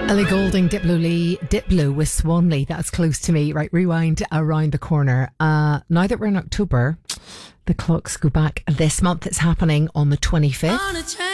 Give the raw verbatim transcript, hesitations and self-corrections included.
Ellie Goulding, Diplo Lee, Diplo with Swanley. That's close to me. Right, rewind around the corner. Uh, now that we're in October, the clocks go back this month. It's happening on the twenty-fifth.